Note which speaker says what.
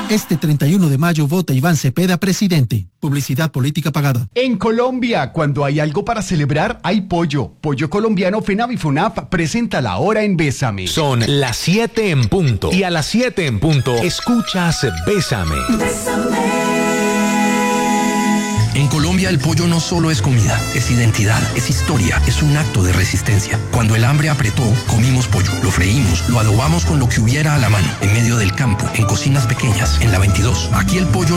Speaker 1: Este 31 de mayo vota Iván Cepeda presidente. Publicidad política pagada.
Speaker 2: En Colombia, cuando hay algo para celebrar, hay pollo. Pollo colombiano FENAVIFUNAF presenta La Hora en Bésame.
Speaker 3: Son las 7 en punto. Y a las 7 en punto, escuchas Bésame.
Speaker 4: En Colombia el pollo no solo es comida, es identidad, es historia, es un acto de resistencia. Cuando el hambre apretó, comimos pollo, lo freímos, lo adobamos con lo que hubiera a la mano, en medio del campo, en cocinas pequeñas, en la 22. Aquí el pollo